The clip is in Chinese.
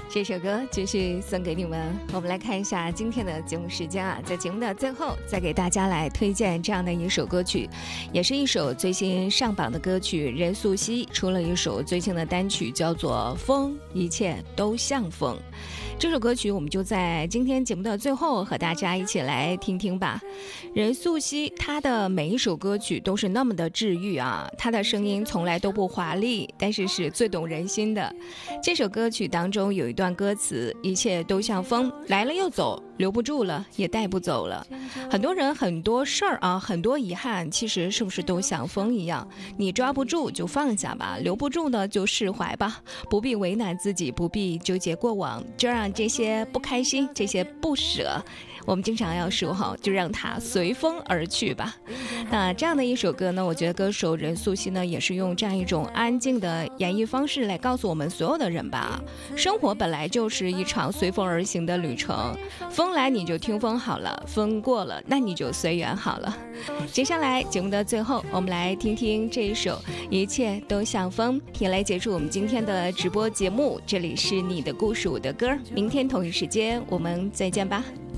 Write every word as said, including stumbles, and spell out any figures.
这首歌继续送给你们。我们来看一下今天的节目时间啊，在节目的最后再给大家来推荐这样的一首歌曲，也是一首最新上榜的歌曲。任素汐出了一首最新的单曲，叫做《风，一切都像风》。这首歌曲我们就在今天节目的最后和大家一起来听听吧。任素汐她的每一首歌曲都是那么的治愈啊，她的声音从来都不华丽，但是是最懂人心的。这首歌曲当中有一段歌词，一切都像风，来了又走，留不住了也带不走了。很多人很多事儿啊，很多遗憾，其实是不是都像风一样，你抓不住就放下吧，留不住呢就释怀吧，不必为难自己，不必纠结过往，就让这些不开心，这些不舍，我们经常要说哈，就让它随风而去吧。那这样的一首歌呢，我觉得歌手任素汐呢也是用这样一种安静的演绎方式来告诉我们所有的人吧，生活本来就是一场随风而行的旅程，风来你就听风好了，风过了那你就随缘好了。接下来节目的最后，我们来听听这一首一切都像风，也来结束我们今天的直播节目。这里是你的故事我的歌，明天同一时间我们再见吧。